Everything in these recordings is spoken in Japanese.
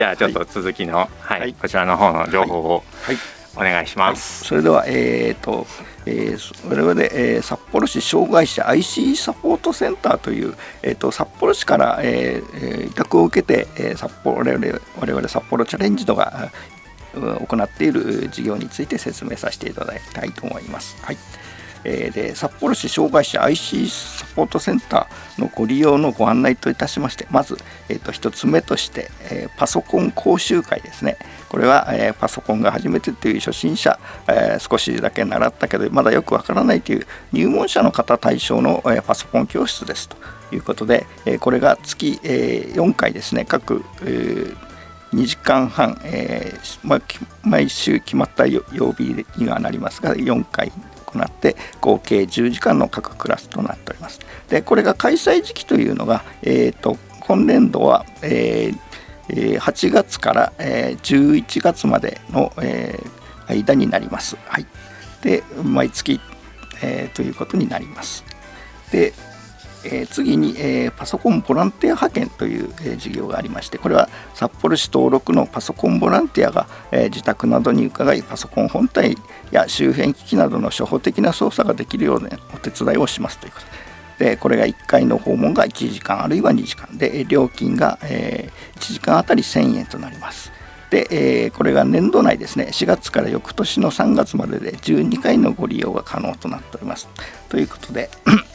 じゃあちょっと続きの、こちらの方の情報をお願いします。 それでは、我々、札幌市障害者 IC サポートセンターという、札幌市から、委託を受けて、我々札幌チャレンジドが行っている事業について説明させていただきたいと思います。で札幌市障害者 IC サポートセンターのご利用のご案内といたしまして、まず、1つ目として、パソコン講習会ですね。これは、パソコンが初めてという初心者、少しだけ習ったけどまだよくわからないという入門者の方対象の、パソコン教室ですということで、これが月、4回ですね、各、2時間半、毎週決まった曜日にはなりますが4回行って合計10時間の各クラスとなっております。でこれが開催時期というのが、今年度は、8月から11月までの間になります。で毎月ということになります。で次にパソコンボランティア派遣という事業がありまして、これは札幌市登録のパソコンボランティアが自宅などに伺いパソコン本体や周辺機器などの初歩的な操作ができるようなお手伝いをしますということで、これが1回の訪問が1時間あるいは2時間で料金が1時間あたり1000円となります。でこれが年度内ですね、4月から翌年の3月までで12回のご利用が可能となっておりますということで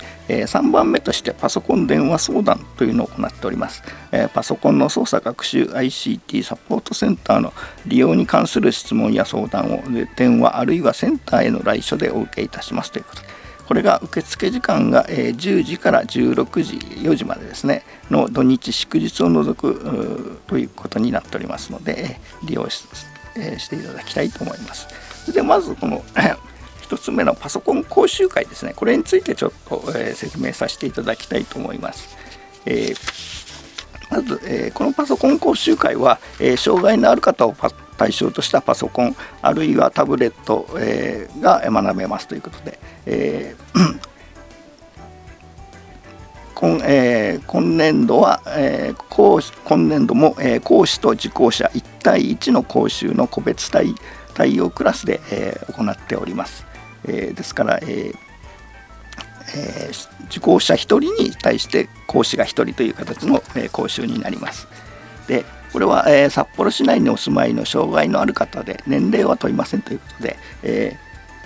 3番目としてパソコン電話相談というのを行っております。パソコンの操作学習 ICT サポートセンターの利用に関する質問や相談を電話あるいはセンターへの来所でお受けいたしますということで、これが受付時間が10時から16時4時までですねの土日祝日を除くということになっておりますので、利用していただきたいと思います。でまずこの1つ目のパソコン講習会ですね、これについてちょっと説明させていただきたいと思います。まずこのパソコン講習会は障害のある方を対象としたパソコンあるいはタブレットが学べますということで、今年度は今年度も講師と受講者1対1の講習の個別対応クラスで行っております。ですから、受講者1人に対して講師が1人という形の講習になります。でこれは、札幌市内にお住まいの障害のある方で年齢は問いませんということで、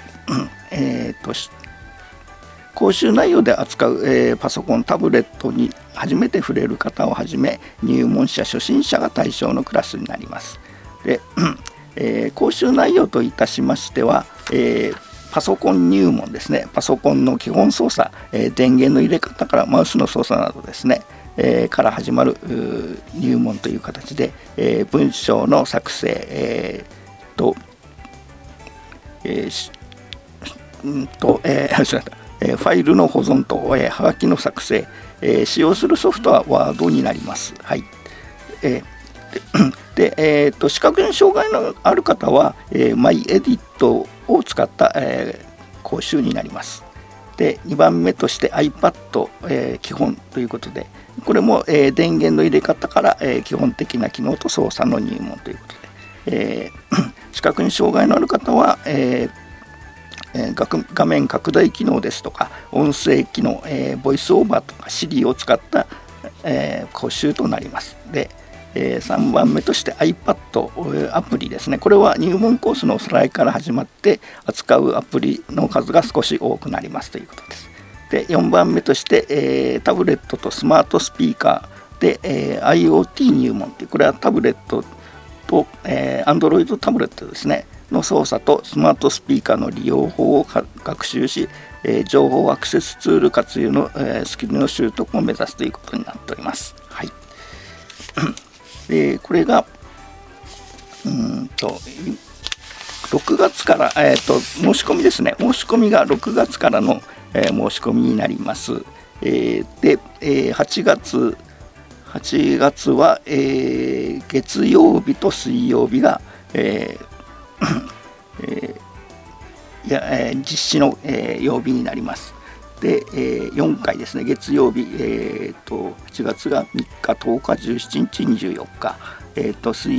講習内容で扱う、パソコンタブレットに初めて触れる方をはじめ入門者初心者が対象のクラスになります。で、講習内容といたしましては、パソコン入門ですね、パソコンの基本操作、電源の入れ方からマウスの操作などですね、から始まる入門という形で、文章の作成、ファイルの保存と、はがきの作成、使用するソフトはワードになります。で視覚に障害のある方は、マイエディットを使った、講習になります。で2番目として iPad、基本ということで、これも、電源の入れ方から、基本的な機能と操作の入門ということで、視覚に障害のある方は、画面拡大機能ですとか音声機能、ボイスオーバーとか Siri を使った、講習となります。で3番目として iPad アプリですね、これは入門コースのおさらいから始まって扱うアプリの数が少し多くなりますということです。で4番目として、タブレットとスマートスピーカーで、IoT 入門という、これはタブレットと、Android タブレットですねの操作とスマートスピーカーの利用法を学習し、情報アクセスツール活用の、スキルの習得を目指すということになっております。これが6月から、申し込みですね、申し込みが6月からの、申し込みになります。で、8月は、月曜日と水曜日が、実施の、曜日になります。 で、4回ですね、月曜日、7月が3日、10日、17日、24日、水